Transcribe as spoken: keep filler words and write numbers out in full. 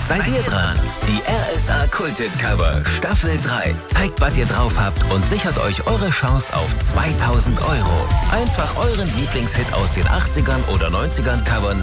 Seid ihr dran? Die R S A Kulthit Cover Staffel drei. Zeigt, was ihr drauf habt und sichert euch eure Chance auf zweitausend Euro. Einfach euren Lieblingshit aus den achtzigern oder neunzigern covern